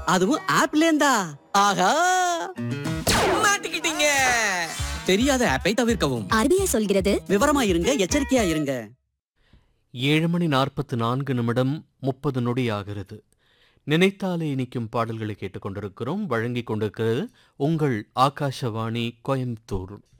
அதுவும் ஆப்ல இருந்தா. ஆஹா, மாட்டிக்கிட்டீங்க. தெரியாத ஆப்பை தவிர்க்கவும். RBI சொல்கிறது, விவரமா இருங்க, எச்சரிக்கையா இருங்க. 7:44 ஆகிறது. நினைத்தாலே இனிக்கும் பாடல்களை கேட்டுக்கொண்டிருக்கிறோம். வழங்கிக் கொண்டிருக்கிறது உங்கள் ஆகாஷவாணி கோயம்புத்தூர்.